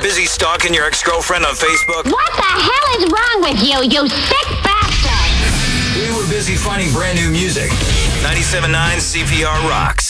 busy stalking your ex-girlfriend on Facebook? What the hell is wrong with you, you sick bastard? We were busy finding brand new music. 97.9 CPR rocks.